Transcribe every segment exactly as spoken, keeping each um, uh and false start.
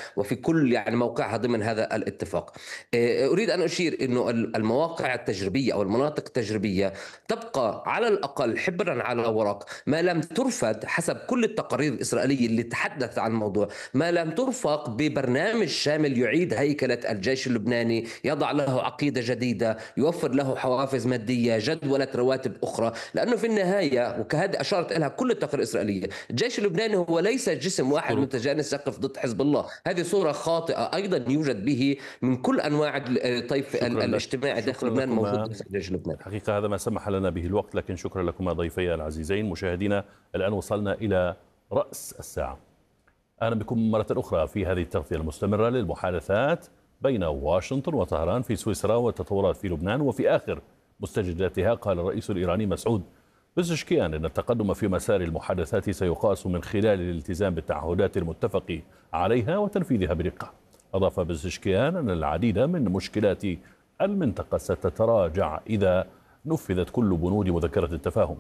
وفي كل يعني موقعها ضمن هذا الاتفاق. آه، أريد أن أشير أنه المواقع التجريبية أو المناطق التجريبية تبقى على الأقل حبرا على ورق ما لم ترفد حسب كل التقارير الإسرائيلية اللي تحدث عن الموضوع، ما لم ترفق ببرنامج شامل يعيد هيكلة الجيش اللبناني، يضع له عقيدة جديدة، يوفر له حوافز مادية، جدولة رواتب أخرى. لأنه في النهاية وكهذا أشارت لها كل التقارير الإسرائيلية، الجيش اللبناني هو ليس جسم واحد أشكرك. متجانس يقف ضد حزب الله. هذه صورة خاطئة أيضا يوجد به من كل أنواع الطيف شكرا لك. الاجتماعي داخل شكرا لبنان موجود لكما. داخل الجيش اللبناني. حقيقة هذا ما سمح لنا به الوقت، لكن شكرا لكما ضيفي العزيزين. مشاهدينا الآن وصلنا إلى رأس الساعة. أهلا بكم مرة أخرى في هذه التغطية المستمرة للمحادثات بين واشنطن وطهران في سويسرا والتطورات في لبنان. وفي آخر مستجداتها قال الرئيس الإيراني مسعود بزشكيان أن التقدم في مسار المحادثات سيقاس من خلال الالتزام بالتعهدات المتفق عليها وتنفيذها برقة. أضاف بزشكيان أن العديد من مشكلات المنطقة ستتراجع إذا نفذت كل بنود مذكرة التفاهم.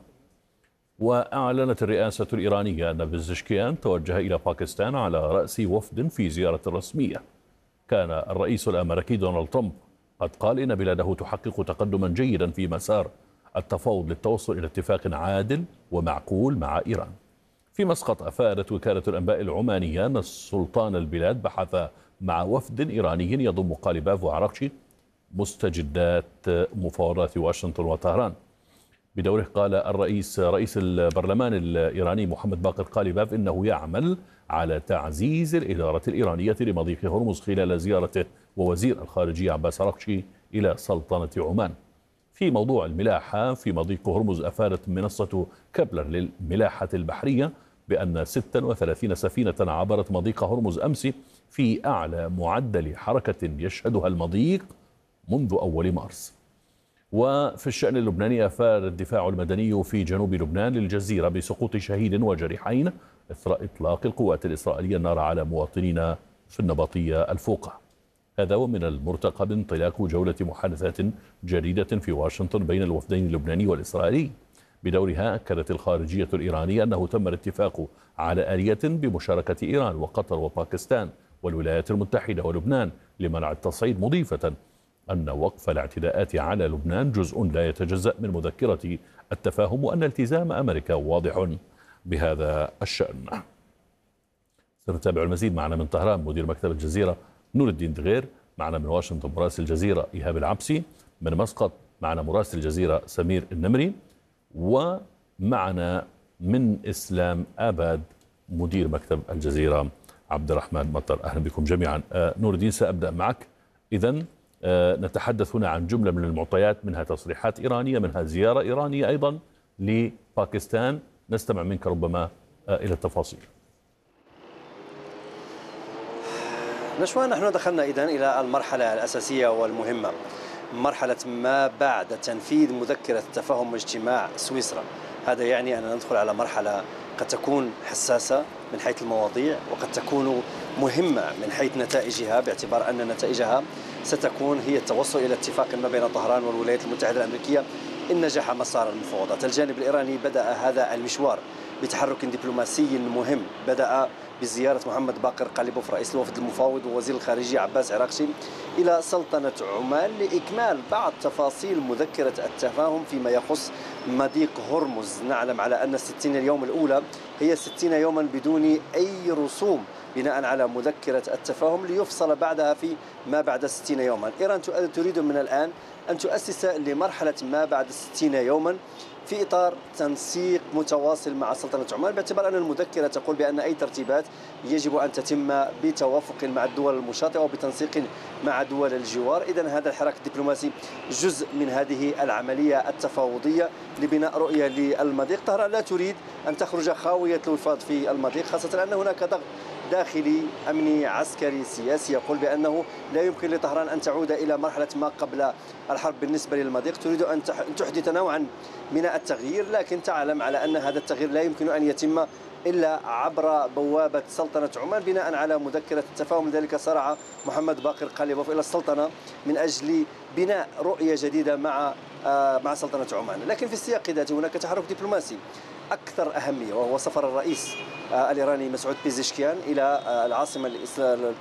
وأعلنت الرئاسة الإيرانية أن بزشكيان توجه إلى باكستان على رأس وفد في زيارة رسمية. كان الرئيس الأمريكي دونالد ترامب قد قال إن بلاده تحقق تقدما جيدا في مسار التفاوض للتوصل إلى اتفاق عادل ومعقول مع إيران. في مسقط أفادت وكالة الأنباء العمانية أن سلطان البلاد بحث مع وفد إيراني يضم قاليباف وعراقشي مستجدات مفاوضات واشنطن وطهران. بدوره قال الرئيس رئيس البرلمان الإيراني محمد باقر قاليباف إنه يعمل على تعزيز الإدارة الإيرانية لمضيق هرمز خلال زيارته ووزير الخارجية عباس عراقشي إلى سلطنة عمان. في موضوع الملاحة في مضيق هرمز، أفادت منصة كبلر للملاحة البحرية بأن ستة وثلاثين سفينة عبرت مضيق هرمز أمس في أعلى معدل حركة يشهدها المضيق منذ أول مارس. وفي الشأن اللبناني، أفاد الدفاع المدني في جنوب لبنان للجزيرة بسقوط شهيد وجريحين إثر إطلاق القوات الإسرائيلية النار على مواطنين في النبطية الفوقة. هذا ومن المرتقب انطلاق جولة محادثات جديدة في واشنطن بين الوفدين اللبناني والإسرائيلي. بدورها أكدت الخارجية الإيرانية أنه تم الاتفاق على آلية بمشاركة إيران وقطر وباكستان والولايات المتحدة ولبنان لمنع التصعيد، مضيفة أن وقف الاعتداءات على لبنان جزء لا يتجزأ من مذكرة التفاهم، وأن التزام أمريكا واضح بهذا الشأن. سنتابع المزيد. معنا من طهران مدير مكتب الجزيرة نور الدين دغير، معنا من واشنطن مراسل الجزيرة إيهاب العبسي، من مسقط معنا مراسل الجزيرة سمير النمري، ومعنا من إسلام آباد مدير مكتب الجزيرة عبد الرحمن مطر. أهلا بكم جميعا. آه نور الدين، سأبدأ معك. إذن آه نتحدث هنا عن جملة من المعطيات، منها تصريحات إيرانية، منها زيارة إيرانية أيضا لباكستان. نستمع منك ربما آه إلى التفاصيل. نشوى، نحن دخلنا إذن إلى المرحلة الأساسية والمهمة، مرحلة ما بعد تنفيذ مذكرة التفاهم واجتماع سويسرا. هذا يعني أننا ندخل على مرحلة قد تكون حساسة من حيث المواضيع، وقد تكون مهمة من حيث نتائجها، باعتبار أن نتائجها ستكون هي التوصل إلى اتفاق ما بين طهران والولايات المتحدة الأمريكية إن نجح مسار المفاوضات. الجانب الإيراني بدأ هذا المشوار بتحرك دبلوماسي مهم، بدأ بزيارة محمد باقر قاليبوف رئيس الوفد المفاوض ووزير الخارجية عباس عراقشي إلى سلطنة عمان لإكمال بعض تفاصيل مذكرة التفاهم فيما يخص مضيق هرمز. نعلم على أن الستين اليوم الأولى هي ستين يوما بدون أي رسوم بناء على مذكرة التفاهم، ليفصل بعدها في ما بعد ستين يوما. إيران تريد من الآن أن تؤسس لمرحلة ما بعد ستين يوما في إطار تنسيق متواصل مع سلطنة عمان، باعتبار أن المذكرة تقول بأن أي ترتيبات يجب أن تتم بتوافق مع الدول المشاطئة وبتنسيق مع دول الجوار. إذن هذا الحراك الدبلوماسي جزء من هذه العملية التفاوضية لبناء رؤية للمضيق. طهران لا تريد أن تخرج خاوية الوفاض في المضيق، خاصة أن هناك ضغط داخلي أمني عسكري سياسي يقول بأنه لا يمكن لطهران أن تعود إلى مرحلة ما قبل الحرب بالنسبة للمضيق. تريد أن تحدث نوعا من التغيير، لكن تعلم على أن هذا التغيير لا يمكن أن يتم إلا عبر بوابة سلطنة عمان بناء على مذكرة التفاهم. لذلك صرع محمد باقر قاليبوف إلى السلطنة من أجل بناء رؤية جديدة مع مع سلطنة عمان. لكن في السياق ذاته هناك تحرك دبلوماسي أكثر أهمية، وهو سفر الرئيس الإيراني مسعود بيزشكيان إلى العاصمة